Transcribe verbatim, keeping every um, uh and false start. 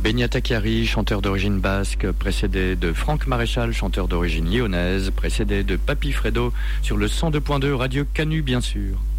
Benyata Chiari, chanteur d'origine basque, précédé de Franck Maréchal, chanteur d'origine lyonnaise, précédé de Papy Fredo sur le cent deux point deux Radio Canu, bien sûr.